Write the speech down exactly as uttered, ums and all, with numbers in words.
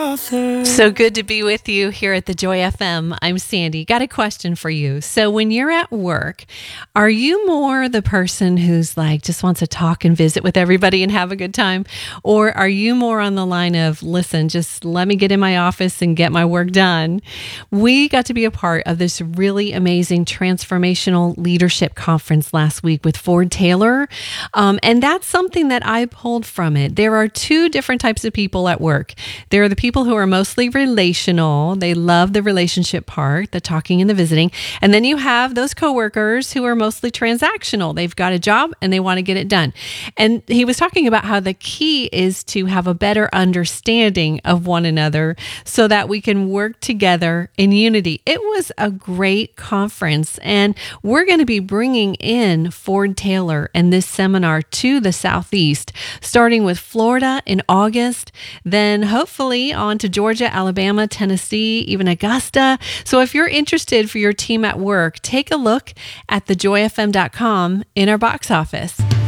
author. So good to be with you here at the Joy F M. I'm Sandy. Got a question for you. So when you're at work, are you more the person who's like just wants to talk and visit with everybody and have a good time? Or are you more on the line of, listen, just let me get in my office and get my work done? We got to be a part of this really amazing transformational leadership conference last week with Ford Taylor. Um, and that's something that I pulled from it. There are two different types of people at work. There are the people who are mostly relational. They love the relationship part, the talking and the visiting. And then you have those coworkers who are mostly transactional. They've got a job and they want to get it done. And he was talking about how the key is to have a better understanding of one another so that we can work together in unity. It was a great conference, and we're going to be bringing in Ford Taylor and this seminar to the Southeast, starting with Florida in August, then hopefully on to Georgia, Alabama, Tennessee, even Augusta. So if you're interested for your team at work, take a look at the joy f m dot com in our box office.